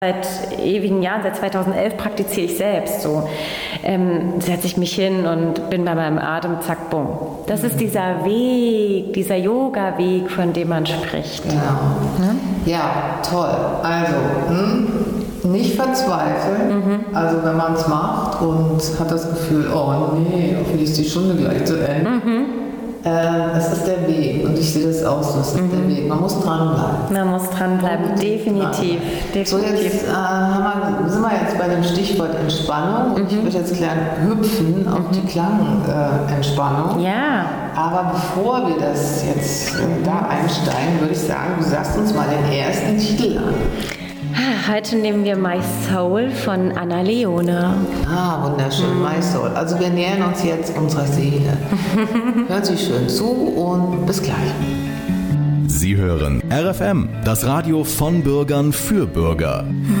Seit ewigen Jahren, seit 2011 praktiziere ich selbst so. Setze ich mich hin und bin bei meinem Atem, zack, bumm. Das ist dieser Weg, dieser Yoga-Weg, von dem man spricht. Genau. Ja, toll. Also, nicht verzweifeln. Also, wenn man es macht und hat das Gefühl, oh nee, hoffentlich ist die Stunde gleich zu Ende. Es ist der Weg und ich sehe das auch so, es ist der Weg. Man muss dranbleiben. Man muss dranbleiben, definitiv. So, jetzt sind wir jetzt bei dem Stichwort Entspannung und ich würde jetzt gerne hüpfen auf die Klangentspannung. Ja. Aber bevor wir das jetzt da einsteigen, würde ich sagen, du sagst uns mal den ersten Titel an. Heute nehmen wir My Soul von Anna Leone. Ah, wunderschön, My Soul. Also wir nähern uns jetzt unserer Seele. Hören Sie schön zu und bis gleich. Sie hören RFM, das Radio von Bürgern für Bürger.